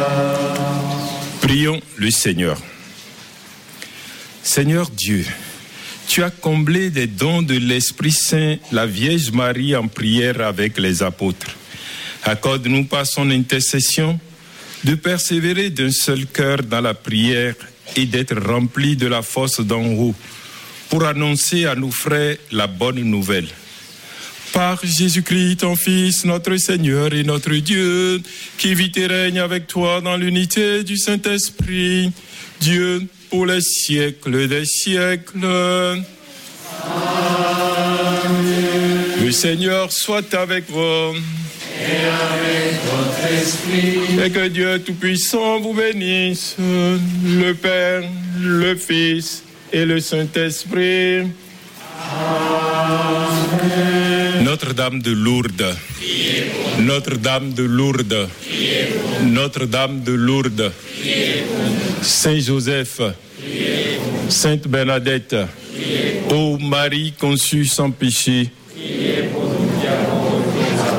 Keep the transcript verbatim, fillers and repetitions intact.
Prions le Seigneur. Seigneur Dieu, tu as comblé des dons de l'Esprit Saint la Vierge Marie en prière avec les apôtres. Accorde-nous par son intercession de persévérer d'un seul cœur dans la prière et d'être remplis de la force d'en haut pour annoncer à nos frères la bonne nouvelle. Par Jésus-Christ, ton Fils, notre Seigneur et notre Dieu, qui vit et règne avec toi dans l'unité du Saint-Esprit, Dieu pour les siècles des siècles. Amen. Le Seigneur soit avec vous. Et avec votre esprit. Et que Dieu Tout-Puissant vous bénisse, le Père, le Fils et le Saint-Esprit. Amen. Notre-Dame de Lourdes, Notre-Dame de Lourdes, Notre-Dame de Lourdes, Saint Joseph, Sainte Bernadette, ô Marie conçue sans péché,